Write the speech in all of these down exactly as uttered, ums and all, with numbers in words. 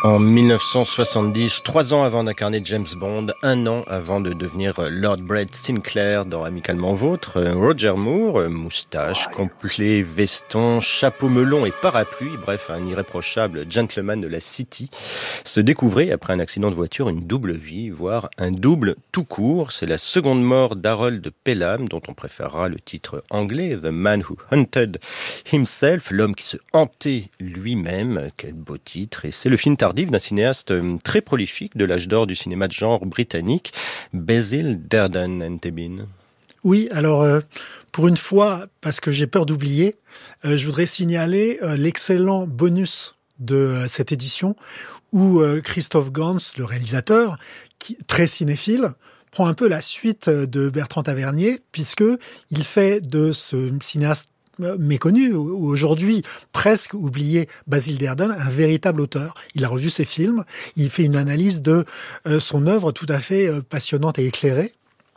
En dix-neuf cent soixante-dix, trois ans avant d'incarner James Bond, un an avant de devenir Lord Brett Sinclair dans Amicalement Vôtre, Roger Moore, moustache, complet, veston, chapeau melon et parapluie, bref, un irréprochable gentleman de la City, se découvrait, après un accident de voiture, une double vie, voire un double tout court. C'est la seconde mort d'Harold Pelham, dont on préférera le titre anglais, The Man Who Hunted Himself, l'homme qui se hantait lui-même. Quel beau titre. Et c'est le film tardif d'un cinéaste très prolifique de l'âge d'or du cinéma de genre britannique, Basil Darden Entebin. Oui, alors euh, pour une fois, parce que j'ai peur d'oublier, euh, je voudrais signaler euh, l'excellent bonus de euh, cette édition où euh, Christophe Gans, le réalisateur, qui très cinéphile, prend un peu la suite de Bertrand Tavernier, puisque il fait de ce cinéaste méconnu, aujourd'hui presque oublié, Basil Darden, un véritable auteur. Il a revu ses films, il fait une analyse de euh, son œuvre tout à fait euh, passionnante et éclairée.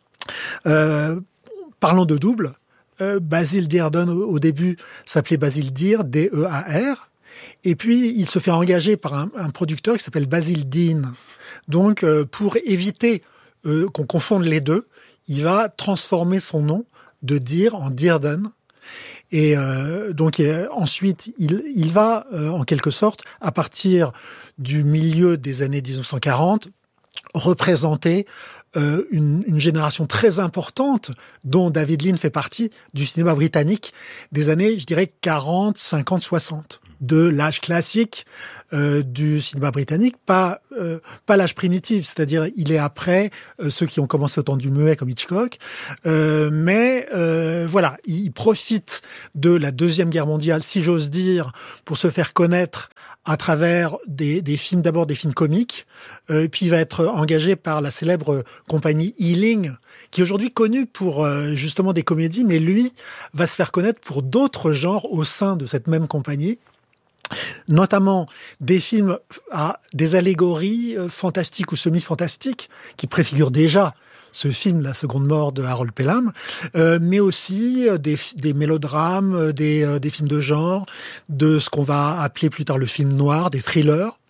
Euh, parlant de double, euh, Basil Darden au, au début s'appelait Basil Dear, D E A R, et puis il se fait engager par un, un producteur qui s'appelle Basil Dean. Donc euh, pour éviter euh, qu'on confonde les deux, il va transformer son nom de Dear en Dearden. Et euh, donc euh, ensuite, il, il va, euh, en quelque sorte, à partir du milieu des années dix-neuf cent quarante, représenter euh, une, une génération très importante, dont David Lean fait partie, du cinéma britannique, des années, je dirais, quarante, cinquante, soixante. De l'âge classique euh, du cinéma britannique, pas euh, pas l'âge primitif, c'est-à-dire il est après euh, ceux qui ont commencé au temps du muet comme Hitchcock, euh, mais euh, voilà, il profite de la Deuxième Guerre mondiale, si j'ose dire, pour se faire connaître à travers des, des films, d'abord des films comiques, euh, et puis il va être engagé par la célèbre compagnie Ealing, qui est aujourd'hui connue pour euh, justement des comédies, mais lui va se faire connaître pour d'autres genres au sein de cette même compagnie, notamment des films à des allégories euh, fantastiques ou semi-fantastiques qui préfigurent déjà ce film, La Seconde Mort de Harold Pelham, euh, mais aussi euh, des, des mélodrames, euh, des, euh, des films de genre, de ce qu'on va appeler plus tard le film noir, des thrillers,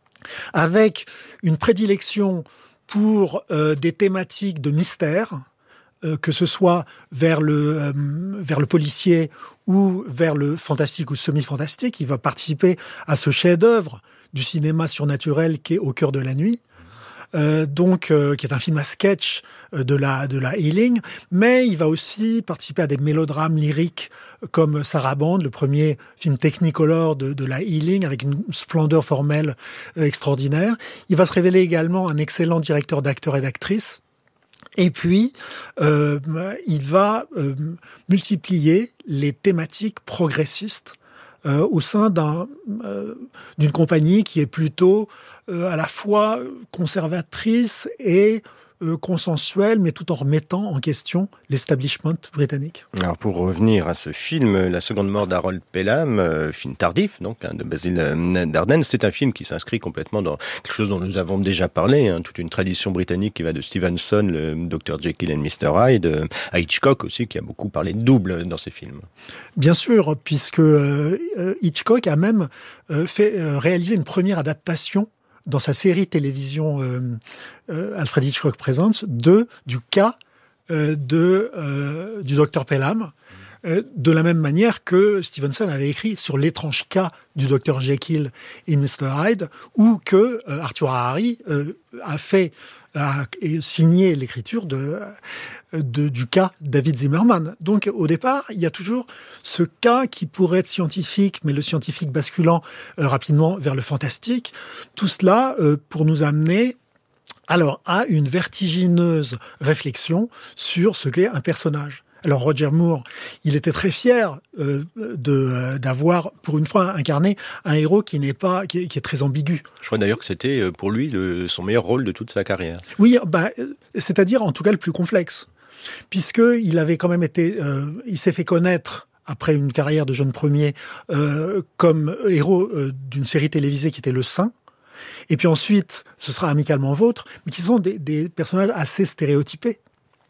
avec une prédilection pour euh, des thématiques de mystère, euh, que ce soit vers le euh, vers le policier ou vers le fantastique ou semi-fantastique. Il va participer à ce chef-d'œuvre du cinéma surnaturel qui est Au cœur de la nuit. Euh, donc euh, qui est un film à sketch euh, de la de la Ealing, mais il va aussi participer à des mélodrames lyriques comme Saraband, le premier film technicolor de de la Ealing avec une splendeur formelle euh, extraordinaire. Il va se révéler également un excellent directeur d'acteurs et d'actrices. Et puis, euh, il va euh, multiplier les thématiques progressistes euh, au sein d'un, euh, d'une compagnie qui est plutôt euh, à la fois conservatrice et euh, consensuelle, mais tout en remettant en question l'establishment britannique. Alors pour revenir à ce film, La Seconde Mort d'Harold Pelham, euh, film tardif donc hein, de Basil Darden, c'est un film qui s'inscrit complètement dans quelque chose dont nous avons déjà parlé, hein, toute une tradition britannique qui va de Stevenson, le docteur Jekyll et mister Hyde, euh, à Hitchcock aussi, qui a beaucoup parlé de double dans ses films. Bien sûr, puisque euh, Hitchcock a même euh, fait euh, réaliser une première adaptation dans sa série télévision euh, euh, Alfred Hitchcock Presents de du cas euh, de euh, du docteur Pelham, euh, de la même manière que Stevenson avait écrit sur l'étrange cas du docteur Jekyll et mister Hyde, ou que euh, Arthur Harry euh, a fait a signé l'écriture de, de du cas David Zimmerman. Donc au départ, il y a toujours ce cas qui pourrait être scientifique, mais le scientifique basculant euh, rapidement vers le fantastique. Tout cela euh, pour nous amener alors à une vertigineuse réflexion sur ce qu'est un personnage. Alors Roger Moore, il était très fier euh, de euh, d'avoir pour une fois incarné un héros qui n'est pas qui est, qui est très ambigu. Je crois d'ailleurs que c'était pour lui le, son meilleur rôle de toute sa carrière. Oui, bah c'est-à-dire en tout cas le plus complexe, puisque il avait quand même été, euh, il s'est fait connaître après une carrière de jeune premier euh, comme héros euh, d'une série télévisée qui était Le Saint. Et puis ensuite, ce sera Amicalement Vôtre, mais qui sont des, des personnages assez stéréotypés.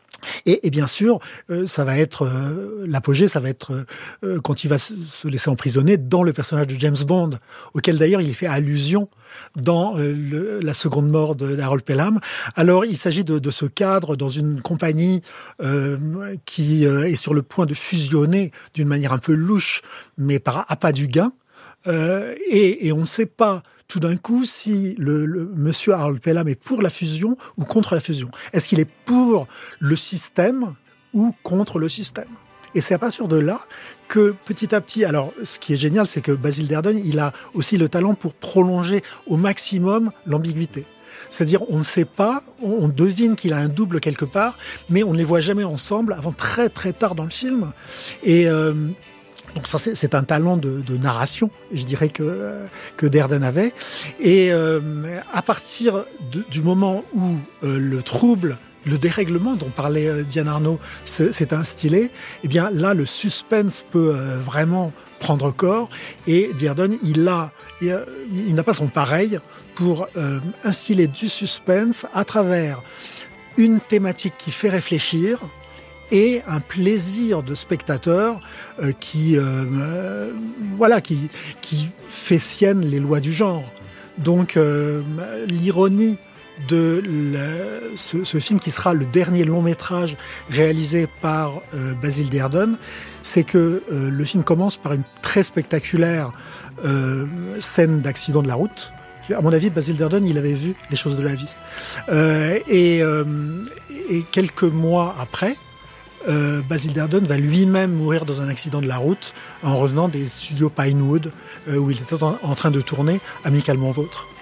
Et, et bien sûr, euh, ça va être euh, l'apogée, ça va être euh, quand il va se, se laisser emprisonner dans le personnage de James Bond, auquel d'ailleurs il fait allusion dans euh, le, la seconde mort de Harold Pelham. Alors, il s'agit de, de ce cadre dans une compagnie euh, qui euh, est sur le point de fusionner d'une manière un peu louche, mais par appât du gain. Euh, et, et on ne sait pas tout d'un coup si le, le monsieur Harold Pelham est pour la fusion ou contre la fusion. Est-ce qu'il est pour le système ou contre le système? Et c'est à partir de là que petit à petit, alors ce qui est génial, c'est que Basil Dearden, il a aussi le talent pour prolonger au maximum l'ambiguïté. C'est-à-dire, on ne sait pas, on devine qu'il a un double quelque part, mais on ne les voit jamais ensemble avant très très tard dans le film. Et euh, donc ça, c'est, c'est un talent de, de narration, je dirais, que, euh, que Dearden avait. Et euh, à partir de, du moment où euh, le trouble, le dérèglement dont parlait euh, Diane Arnaud s'est instillé, eh bien là, le suspense peut euh, vraiment prendre corps. Et Dearden, il a, il, a, il n'a pas son pareil pour euh, instiller du suspense à travers une thématique qui fait réfléchir, et un plaisir de spectateur euh, qui, euh, euh, voilà, qui, qui fait sienne les lois du genre. Donc, euh, l'ironie de le, ce, ce film, qui sera le dernier long-métrage réalisé par euh, Basil Dearden, c'est que euh, le film commence par une très spectaculaire euh, scène d'accident de la route. À mon avis, Basil Dearden, il avait vu Les choses de la vie. Euh, et, euh, et quelques mois après, Euh, Basil Dearden va lui-même mourir dans un accident de la route en revenant des studios Pinewood euh, où il était en, en train de tourner Amicalement Vôtre.